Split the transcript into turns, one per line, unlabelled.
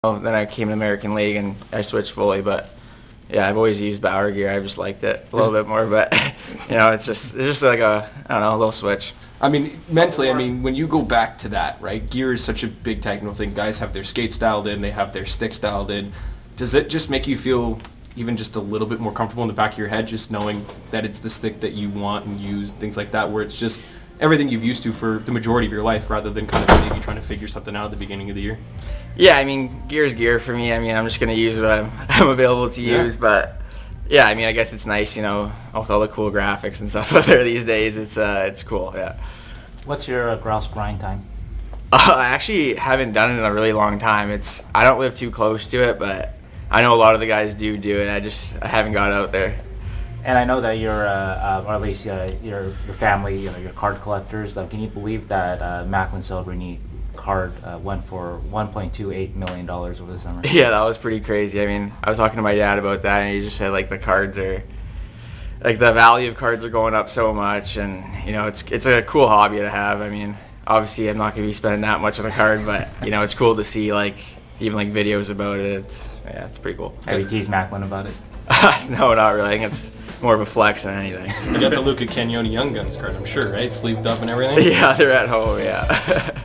Then I came to American League and I switched fully, but yeah, I've always used Bauer gear. I just liked it a little bit more, but it's just like I don't know, a little switch.
I mean, mentally, when you go back to that, right, gear is such a big technical thing. Guys have their skates dialed in, they have their sticks dialed in. Does it just make you feel even just a little bit more comfortable in the back of your head, just knowing that it's the stick that you want and use, things like that, where it's just everything you've used to for the majority of your life rather than kind of maybe trying to figure something out at the beginning of the year?
Yeah, gear's gear for me. I'm just going to use what I'm available to use, but yeah, I guess it's nice, with all the cool graphics and stuff out there these days. It's cool, yeah.
What's your grouse grind time?
I actually haven't done it in a really long time. I don't live too close to it, but I know a lot of the guys do it. I haven't got out there.
And I know that you're, or at least your family, your card collectors. Can you believe that Macklin Celebrini card went for $1.28 million over the summer?
Yeah, that was pretty crazy. I was talking to my dad about that, and he just said the cards are, the value of cards are going up so much, and it's a cool hobby to have. Obviously I'm not going to be spending that much on a card, but it's cool to see even videos about it. It's pretty cool.
Have you teased Macklin about it?
No, not really. I think it's more of a flex than anything.
You got the Luca Cagnoni Young Guns card, I'm sure, right? Sleeved up and everything?
Yeah, they're at home, yeah.